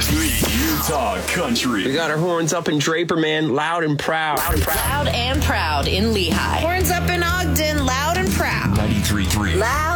Complete Utah country. We got our horns up in Draper, man. Loud and proud. Loud and proud. Loud and proud in Lehigh. Horns up in Ogden. Loud and proud. 93.3. Loud